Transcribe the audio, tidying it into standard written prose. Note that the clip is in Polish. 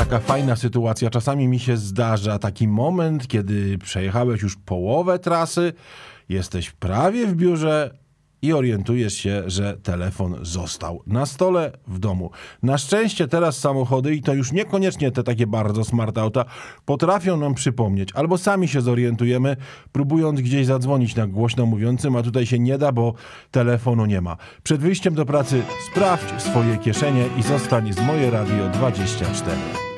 taka fajna sytuacja. Czasami mi się zdarza taki moment, kiedy przejechałeś już połowę trasy, jesteś prawie w biurze i orientujesz się, że telefon został na stole w domu. Na szczęście teraz samochody, i to już niekoniecznie te takie bardzo smart auta, potrafią nam przypomnieć, albo sami się zorientujemy, próbując gdzieś zadzwonić na głośno mówiącym, a tutaj się nie da, bo telefonu nie ma. Przed wyjściem do pracy sprawdź swoje kieszenie i zostań z Moje Radio 24.